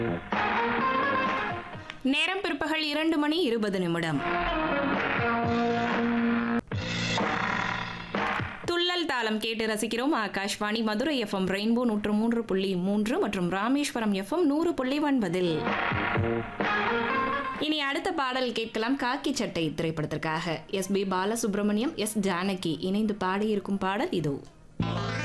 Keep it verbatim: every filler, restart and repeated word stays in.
நேரம் பிற்பகல் இரண்டு மணி இருபது நிமிடம். துள்ளல் தாளம் கேட்டு ரசிக்கிறோம். ஆகாஷ்வாணி மதுரை எஃப்எம் ரெயின்போ நூற்று மூன்று புள்ளி மூன்று மற்றும் ராமேஸ்வரம் எஃப்எம் நூறு புள்ளி ஒன்பதில். இனி அடுத்த பாடல் கேட்கலாம். காக்கி சட்டை திரைப்படத்திற்காக S B Balasubramaniam, S Janaki இணைந்து பாடியிருக்கும் பாடல் இதோ.